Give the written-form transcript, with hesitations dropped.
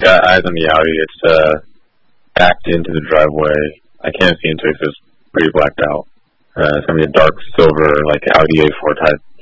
got eyes on the Audi. It's backed into the driveway. I can't see into it because it's pretty blacked out. It's gonna be a dark silver, like Audi A4 type